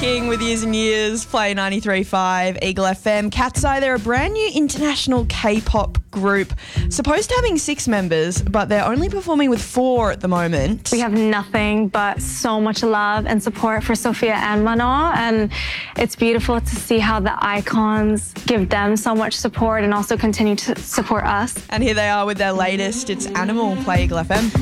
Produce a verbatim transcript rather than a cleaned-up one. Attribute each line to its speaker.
Speaker 1: rocking with Years and Years, Play ninety-three point five, Eagle F M. Cat's Eye, they're a brand new international K-pop group, supposed to having six members, but they're only performing with four at the moment.
Speaker 2: We have nothing but so much love and support for Sophia and Mano, and it's beautiful to see how the icons give them so much support and also continue to support us.
Speaker 1: And here they are with their latest, it's Animal, Play Eagle F M.